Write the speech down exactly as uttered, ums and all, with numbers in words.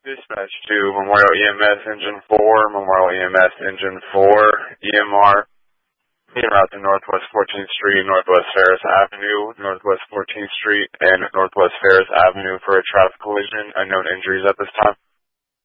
Dispatch to Memorial E M S Engine four, Memorial E M S Engine four, E M R, en route to Northwest fourteenth Street, Northwest Ferris Avenue, Northwest fourteenth Street, and Northwest Ferris Avenue for a traffic collision. Unknown injuries at this time.